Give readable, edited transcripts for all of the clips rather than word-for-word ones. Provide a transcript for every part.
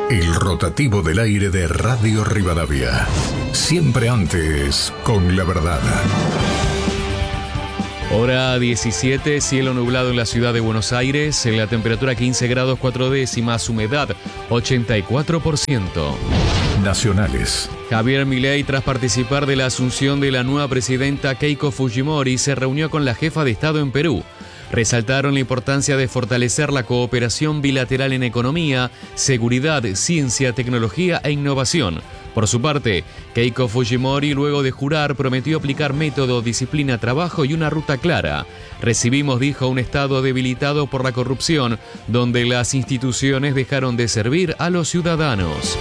El rotativo del aire de Radio Rivadavia. Siempre antes, con la verdad. Hora 17, cielo nublado en la ciudad de Buenos Aires, la temperatura 15 grados 4 décimas, humedad 84%. Nacionales. Javier Milei, tras participar de la asunción de la nueva presidenta Keiko Fujimori, se reunió con la jefa de Estado en Perú. Resaltaron la importancia de fortalecer la cooperación bilateral en economía, seguridad, ciencia, tecnología e innovación. Por su parte, Keiko Fujimori, luego de jurar, prometió aplicar método, disciplina, trabajo y una ruta clara. Recibimos, dijo, un Estado debilitado por la corrupción, donde las instituciones dejaron de servir a los ciudadanos.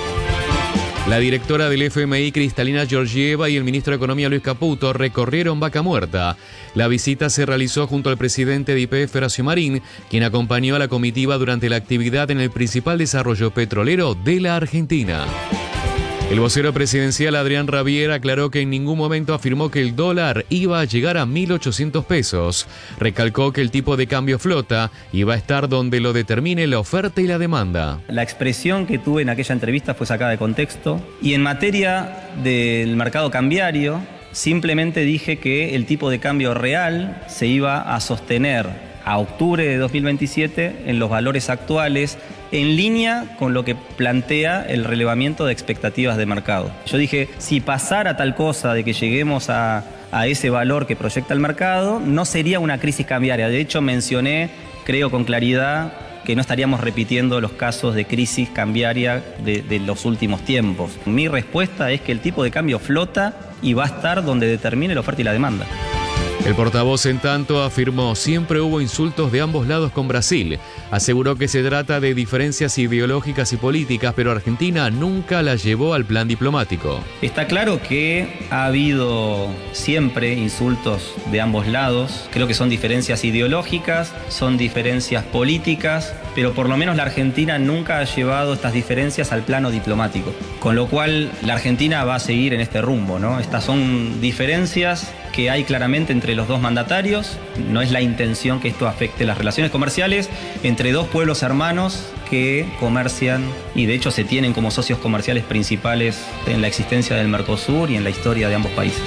La directora del FMI, Cristalina Georgieva, y el ministro de Economía, Luis Caputo, recorrieron Vaca Muerta. La visita se realizó junto al presidente de YPF, Horacio Marín, quien acompañó a la comitiva durante la actividad en el principal desarrollo petrolero de la Argentina. El vocero presidencial Adrián Rabier aclaró que en ningún momento afirmó que el dólar iba a llegar a 1.800 pesos. Recalcó que el tipo de cambio flota y va a estar donde lo determine la oferta y la demanda. La expresión que tuve en aquella entrevista fue sacada de contexto. Y en materia del mercado cambiario, simplemente dije que el tipo de cambio real se iba a sostener a octubre de 2027 en los valores actuales, en línea con lo que plantea el relevamiento de expectativas de mercado. Yo dije, si pasara tal cosa de que lleguemos a ese valor que proyecta el mercado, no sería una crisis cambiaria. De hecho, mencioné, creo con claridad, que no estaríamos repitiendo los casos de crisis cambiaria de los últimos tiempos. Mi respuesta es que el tipo de cambio flota y va a estar donde determine la oferta y la demanda. El portavoz, en tanto, afirmó: siempre hubo insultos de ambos lados con Brasil. Aseguró que se trata de diferencias ideológicas y políticas, pero Argentina nunca las llevó al plan diplomático. Está claro que ha habido siempre insultos de ambos lados. Creo que son diferencias ideológicas, son diferencias políticas, pero por lo menos la Argentina nunca ha llevado estas diferencias al plano diplomático. Con lo cual, la Argentina va a seguir en este rumbo, ¿no? Estas son diferencias que hay claramente entre los dos mandatarios. No es la intención que esto afecte las relaciones comerciales entre dos pueblos hermanos que comercian y de hecho se tienen como socios comerciales principales en la existencia del Mercosur y en la historia de ambos países.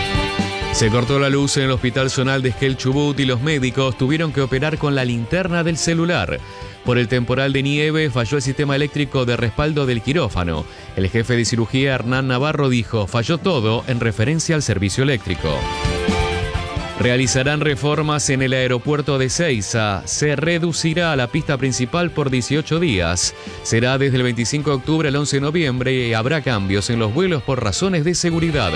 Se cortó la luz en el Hospital Zonal de Esquel Chubut y los médicos tuvieron que operar con la linterna del celular. Por el temporal de nieve falló el sistema eléctrico de respaldo del quirófano. El jefe de cirugía, Hernán Navarro, dijo: falló todo en referencia al servicio eléctrico. Realizarán reformas en el aeropuerto de Ezeiza. Se reducirá la pista principal por 18 días. Será desde el 25 de octubre al 11 de noviembre y habrá cambios en los vuelos por razones de seguridad.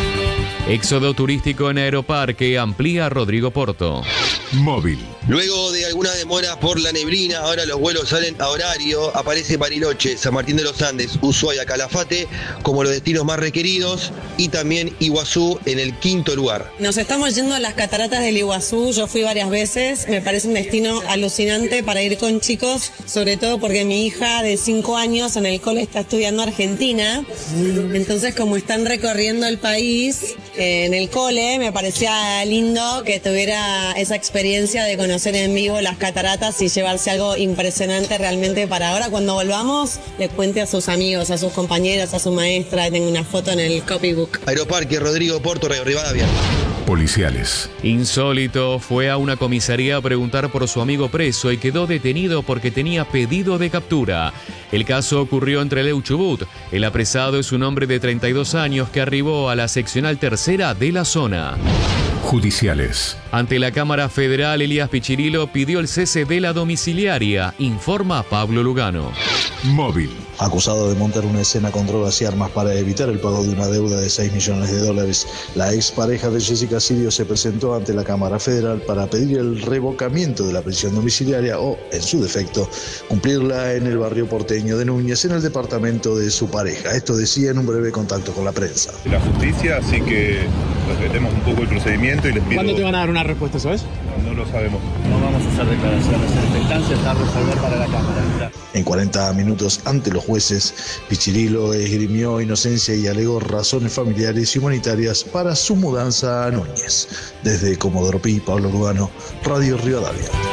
Éxodo turístico en Aeroparque, amplía Rodrigo Porto. Móvil. Luego de alguna demora por la neblina, ahora los vuelos salen a horario. Aparece Bariloche, San Martín de los Andes, Ushuaia, Calafate como los destinos más requeridos y también Iguazú en el 5º lugar. Nos estamos yendo a las cataratas del Iguazú. Yo fui varias veces. Me parece un destino alucinante para ir con chicos, sobre todo porque mi hija de 5 años en el cole está estudiando Argentina. Entonces, como están recorriendo el país en el cole, me parecía lindo que tuviera esa experiencia de conocer en vivo las cataratas y llevarse algo impresionante realmente para ahora cuando volvamos le cuente a sus amigos, a sus compañeros, a su maestra. Tengo una foto en el copybook. Aeroparque, Rodrigo Porto, Radio Rivadavia. Policiales. Insólito, fue a una comisaría a preguntar por su amigo preso y quedó detenido porque tenía pedido de captura. El caso ocurrió en Trelew, Chubut. El apresado es un hombre de 32 años que arribó a la seccional tercera de la zona. Judiciales. Ante la Cámara Federal, Elías Pichirilo pidió el cese de la domiciliaria, informa Pablo Lugano. Móvil. Acusado de montar una escena con drogas y armas para evitar el pago de una deuda de $6 millones, la expareja de Jessica Sirio se presentó ante la Cámara Federal para pedir el revocamiento de la prisión domiciliaria o, en su defecto, cumplirla en el barrio porteño de Núñez, en el departamento de su pareja. Esto decía en un breve contacto con la prensa. La justicia, así que respetemos un poco el procedimiento y les pido... ¿Cuándo te van a dar una respuesta, sabes? No lo sabemos. No vamos a hacer declaraciones, esta instancia está a resolver para la Cámara. En 40 minutos ante los jueces, Pichirilo esgrimió inocencia y alegó razones familiares y humanitarias para su mudanza a Núñez. Desde Comodoro Pi, Pablo Lugano, Radio Rivadavia.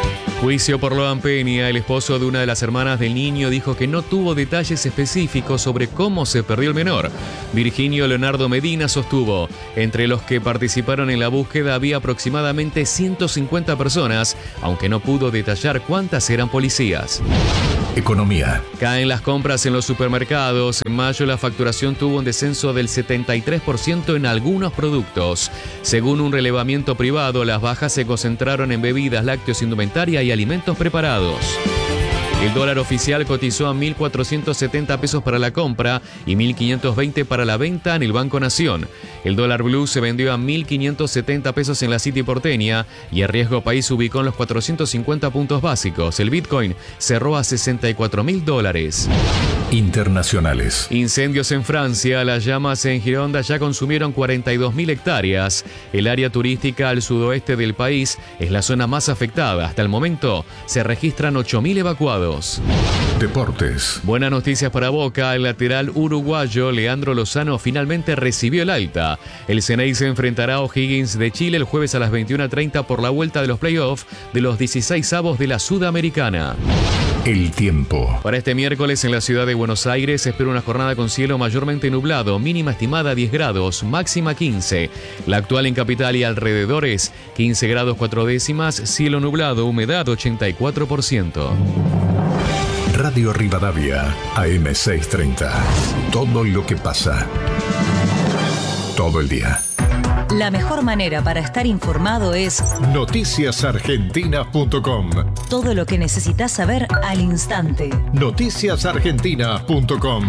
Juicio por Loan Peña. El esposo de una de las hermanas del niño dijo que no tuvo detalles específicos sobre cómo se perdió el menor. Virginio Leonardo Medina sostuvo: entre los que participaron en la búsqueda había aproximadamente 150 personas, aunque no pudo detallar cuántas eran policías. Economía. Caen las compras en los supermercados. En mayo la facturación tuvo un descenso del 73% en algunos productos. Según un relevamiento privado, las bajas se concentraron en bebidas, lácteos, indumentaria y alimentos preparados. El dólar oficial cotizó a 1.470 pesos para la compra y 1.520 para la venta en el Banco Nación. El dólar blue se vendió a 1.570 pesos en la City porteña y el riesgo país se ubicó en los 450 puntos básicos. El Bitcoin cerró a $64.000. Internacionales. Incendios en Francia. Las llamas en Gironda ya consumieron 42.000 hectáreas. El área turística al sudoeste del país es la zona más afectada. Hasta el momento se registran 8.000 evacuados. Deportes. Buenas noticias para Boca. El lateral uruguayo Leandro Lozano finalmente recibió el alta. El Ceney se enfrentará a O'Higgins de Chile el jueves a las 21:30 por la vuelta de los playoffs de los 16avos de la Sudamericana. El tiempo. Para este miércoles en la ciudad de Buenos Aires se espera una jornada con cielo mayormente nublado, mínima estimada 10 grados, máxima 15. La actual en capital y alrededores, 15 grados 4 décimas, cielo nublado, humedad 84%. Radio Rivadavia, AM630. Todo lo que pasa. Todo el día. La mejor manera para estar informado es noticiasargentina.com. Todo lo que necesitas saber al instante. Noticiasargentina.com.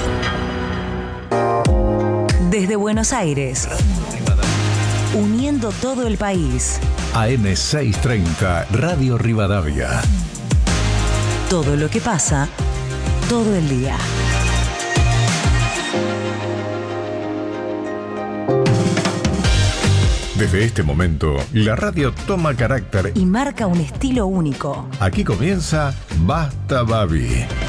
Desde Buenos Aires, uniendo todo el país. AM630, Radio Rivadavia. Todo lo que pasa, todo el día. Desde este momento, la radio toma carácter y marca un estilo único. Aquí comienza Basta Babi.